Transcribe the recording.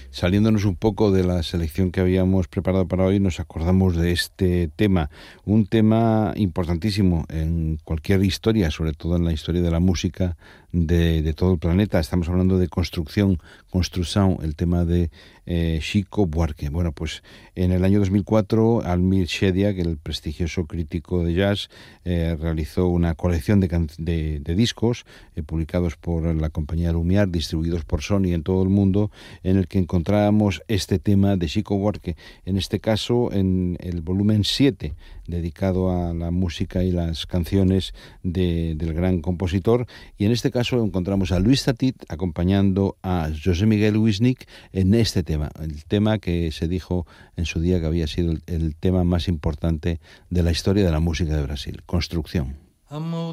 saliéndonos un poco de la selección que habíamos preparado para hoy, nos acordamos de este tema, un tema importantísimo en cualquier historia, sobre todo en la historia de la música de todo el planeta. Estamos hablando de construcción, el tema de Chico Buarque. Bueno, pues en el año 2004, Almir Shediak, el prestigioso crítico de jazz, realizó una colección de discos publicados por la compañía Lumiar, distribuidos por Sony en todo el mundo, en el que encontrábamos este tema de Chico Buarque, en este caso en el volumen 7, dedicado a la música y las canciones del gran compositor, y en este caso encontramos a Luis Tatit acompañando a José Miguel Wisnik en este tema, el tema que se dijo en su día que había sido el tema más importante de la historia de la música de Brasil, Construcción.